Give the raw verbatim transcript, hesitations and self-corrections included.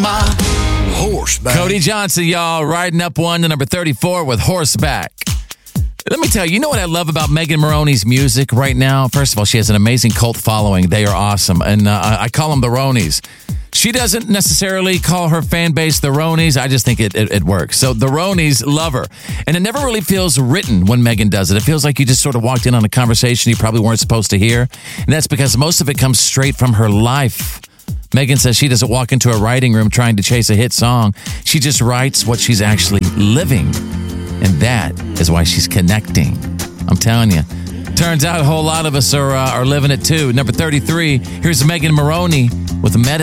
My horseback. Cody Johnson, y'all, riding up one to number thirty-four with Horseback. Let me tell you, you know what I love about Megan Moroney's music right now? First of all, she has an amazing cult following. They are awesome. And uh, I call them the Ronies. She doesn't necessarily call her fan base the Ronies. I just think it, it, it works. So the Ronies love her. And it never really feels written when Megan does it. It feels like you just sort of walked in on a conversation you probably weren't supposed to hear. And that's because most of it comes straight from her life. Megan says she doesn't walk into a writing room trying to chase a hit song. She just writes what she's actually living. And that is why she's connecting. I'm telling you. Turns out a whole lot of us are, uh, are living it too. Number thirty-three, here's Megan Moroney with Medicine.